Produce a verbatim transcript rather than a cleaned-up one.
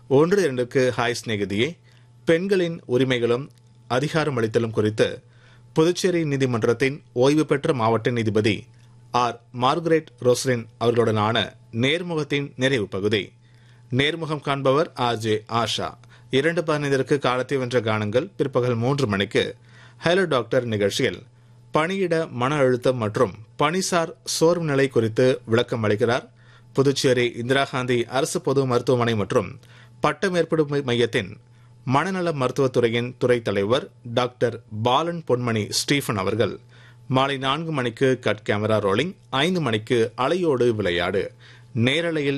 ஒன்று இரண்டுக்கு ஹாய் சிநேகிதியே, பெண்களின் உரிமைகளும் அதிகாரமளித்தலும் குறித்து புதுச்சேரி நீதிமன்றத்தின் ஓய்வு பெற்ற மாவட்ட நீதிபதி ஆர் மார்கரெட் ரோஸ்லின் அவர்களுடனான நேர்முகத்தின் நிறைவு பகுதி. நேர்முகம் காண்பவர் ஆர் ஜே ஆஷா. இரண்டு பதினைந்திற்கு காலத்தை வென்ற கானங்கள். பிற்பகல் மூன்று மணிக்கு ஹலோ டாக்டர் நிகழ்ச்சியில் பணியிட மன அழுத்தம் மற்றும் பணிசார் சோர்வு நிலை குறித்து விளக்கம் அளிக்கிறார் புதுச்சேரி இந்திரா காந்தி அரசு பொது மருத்துவமனை மற்றும் பட்ட மேற்படு மையத்தின் மனநல மருத்துவத்துறையின் துறை தலைவர் டாக்டர் பாலன் பொன்மணி ஸ்டீபன் அவர்கள். மாலை நான்கு மணிக்கு கட் கேமரா ரோலிங், ஐந்து மணிக்கு அலையோடு விளையாடு. நேரலையில்